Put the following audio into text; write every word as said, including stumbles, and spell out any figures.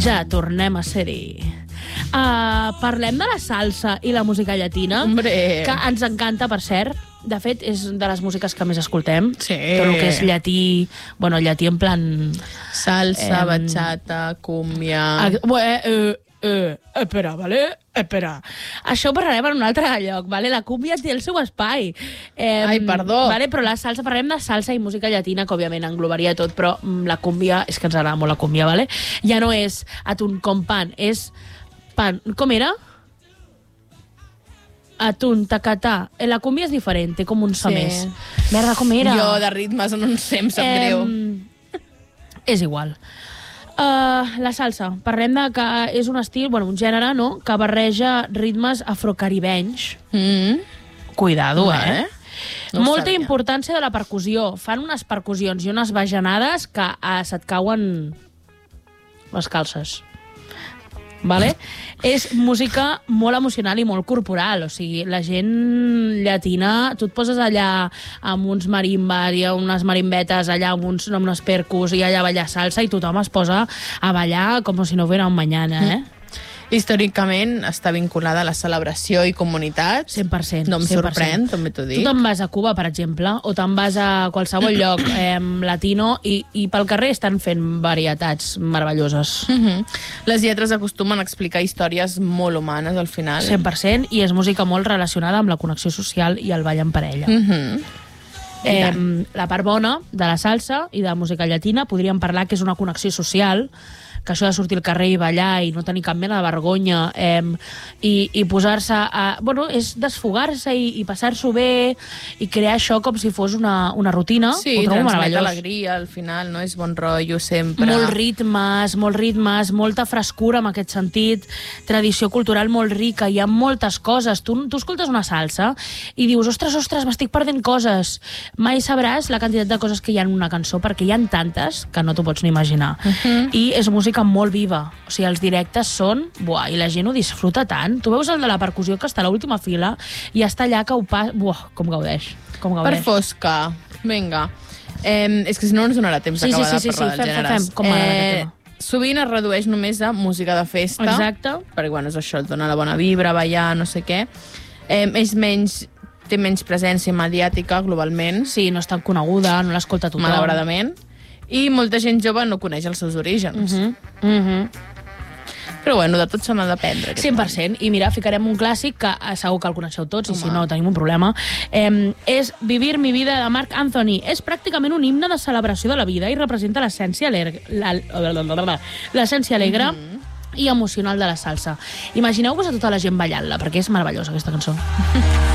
Ja tornem a ser-hi. Uh, parlem de la salsa i la música llatina, Hombre. que ens encanta, per cert. De fet, és de les músiques que més escoltem. Sí. Tot el que és llatí, bueno, llatí en plan... Salsa, Em, bachata, cumbia... Ah, eh, eh, eh, espera, vale? Espera. Això ho parlarem en un altre lloc, vale? La cúmbia té el seu espai. Eh, Ai, perdó. Vale? Però la salsa, parlem de salsa i música llatina, que òbviament englobaria tot, però mm, la cúmbia, és que ens agrada molt la cúmbia, vale? Ja no és atún com pan, és pan... Com era? Atún, tacatà. Eh, La cúmbia és diferent, té com un so Sí. més. Merda, com era? Jo de ritmes no en sé, em sap greu. És igual. Uh, la salsa. Parlem de que és un estil, bueno, un gènere, no?, que barreja ritmes afrocaribenys. Mm. Cuidado, Vale. eh? No ho Molta sabia. importància de la percussió. Fan unes percussions i unes bajanades que uh, se't cauen les calces. Vale? És música molt emocional i molt corporal, o sigui, la gent llatina, tu et poses allà amb uns marimbas i unes marimbetes allà amb uns, amb uns percus i allà a ballar salsa i tothom es posa a ballar com si no hubiera un mañana, eh? Històricament està vinculada a la celebració i comunitat. cent per cent. No em cent per cent. sorprèn, també t'ho dic. Tu te'n vas a Cuba, per exemple, o te'n vas a qualsevol lloc eh, latino i, i pel carrer estan fent varietats meravelloses. Uh -huh. Les lletres acostumen a explicar històries molt humanes, al final. cent per cent, i és música molt relacionada amb la connexió social i el ball en parella. Uh -huh. Eh, la part bona de la salsa i de la música llatina podríem parlar que és una connexió social, que això de sortir al carrer i ballar i no tenir cap mena de vergonya eh, i, i posar-se a... Bueno, és desfogar-se i, i passar-s'ho bé i crear això com si fos una, una rutina. Sí, Ho trobo transmet meravellós. alegria, al final, no? És bon rotllo sempre. Molts ritmes, molts ritmes, molta frescura en aquest sentit, tradició cultural molt rica, hi ha moltes coses. Tu, tu escoltes una salsa i dius, ostres, ostres, m'estic perdent coses. Mai sabràs la quantitat de coses que hi ha en una cançó, perquè hi ha tantes que no t'ho pots ni imaginar. Uh -huh. I és música molt viva. O sigui, els directes són... Buah, i la gent ho disfruta tant. Tu veus el de la percussió que està a l'última fila i està allà que ho passa... Buah, com gaudeix. Com gaudeix. Per fosca. Vinga. Eh, és que si no ens donarà temps Sí, sí, d'acabar sí, de sí, parlar sí, dels fem, fem, gèneres. fem. Com m'agrada aquest tema. Sovint es redueix només a música de festa. Exacte. Perquè, bueno, és això, et dona la bona vibra, ballar, no sé què. Eh, és menys... té menys presència mediàtica, globalment. Sí, no és tan coneguda, no l'escolta tothom. Malauradament. I molta gent jove no coneix els seus orígens. Uh -huh. Uh -huh. Però bueno, de tot se n'ha d'aprendre. cent per cent. I mira, ficarem un clàssic que eh, segur que el coneixeu tots, Home. I si no tenim un problema. Eh, és Vivir mi vida, de Marc Anthony. És pràcticament un himne de celebració de la vida i representa l'essència alegre, l'essència alegre mm -hmm. i emocional de la salsa. Imagineu-vos a tota la gent ballant-la, perquè és meravellosa aquesta cançó.